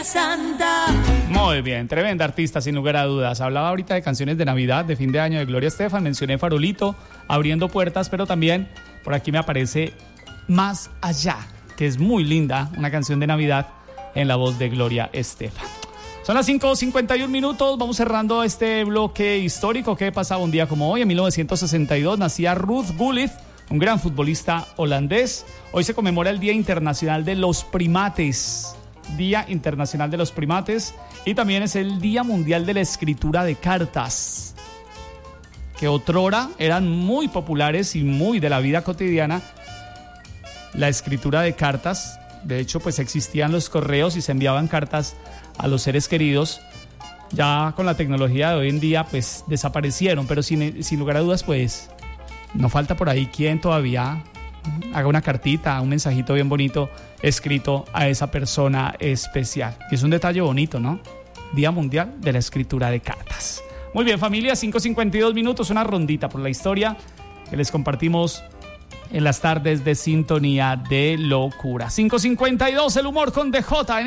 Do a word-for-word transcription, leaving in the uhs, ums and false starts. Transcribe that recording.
Tierra Santa. Muy bien, tremenda artista sin lugar a dudas. Hablaba ahorita de canciones de Navidad, de fin de año de Gloria Estefan, mencioné Farolito, Abriendo Puertas, pero también por aquí me aparece Más Allá, que es muy linda, una canción de Navidad en la voz de Gloria Estefan. Son las cinco cincuenta y un minutos, vamos cerrando este bloque histórico que pasaba un día como hoy. En mil novecientos sesenta y dos nacía Ruud Gullit, un gran futbolista holandés. Hoy se conmemora el Día Internacional de los Primates. Día Internacional de los Primates. Y también es el Día Mundial de la Escritura de Cartas, que otrora eran muy populares y muy de la vida cotidiana. La escritura de cartas, de hecho, pues existían los correos y se enviaban cartas a los seres queridos. Ya con la tecnología de hoy en día, pues desaparecieron, pero sin, sin lugar a dudas, pues no falta por ahí quien todavía haga una cartita, un mensajito bien bonito escrito a esa persona especial. Y es un detalle bonito, ¿no? Día Mundial de la Escritura de Cartas. Muy bien, familia, cinco cincuenta y dos minutos, una rondita por la historia que les compartimos en las tardes de Sintonía de Locura. cinco cincuenta y dos, el humor con D J en